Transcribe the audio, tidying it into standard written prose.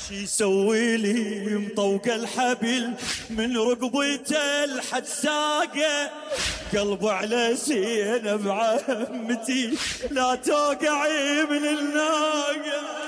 شي يسوي لي مطوق الحبل من رقبته الحد ساقه، قلبه على زينب عمتي لا توقعي من الناقه.